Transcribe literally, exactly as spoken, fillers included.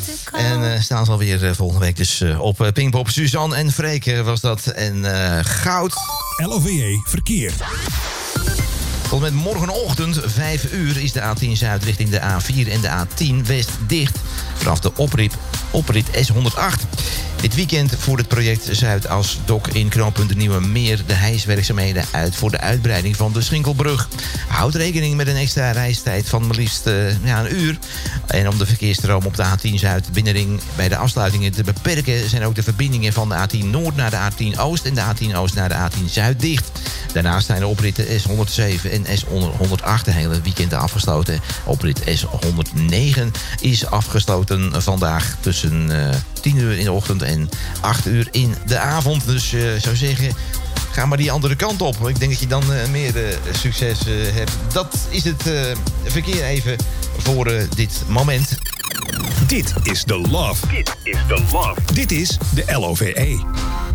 En uh, staan ze alweer uh, volgende week dus uh, op uh, Pinkpop. Suzanne en Freek uh, was dat. En uh, goud. L O V E Verkeer. Tot met morgenochtend vijf uur is de A tien Zuid richting de A vier en de A tien West dicht. Vanaf de oprip, oprit S honderdsacht. Dit weekend voert het project Zuidas-Dok in knooppunt de Nieuwe Meer de hijswerkzaamheden uit voor de uitbreiding van de Schinkelbrug. Houd rekening met een extra reistijd van maar liefst uh, ja, een uur. En om de verkeersstroom op de A tien Zuid binnenring bij de afsluitingen te beperken zijn ook de verbindingen van de A tien Noord naar de A tien Oost en de A tien Oost naar de A tien Zuid dicht. Daarnaast zijn de opritten S honderdzeven en S honderdsacht de hele weekend afgesloten. Oprit S honderdnegen is afgesloten vandaag tussen uh, tien uur in de ochtend en acht uur in de avond. Dus uh, zou zeggen, ga maar die andere kant op. Ik denk dat je dan uh, meer uh, succes uh, hebt. Dat is het uh, verkeer even voor uh, dit moment. Dit is de Love. Dit is de Love. Dit is de L O V E.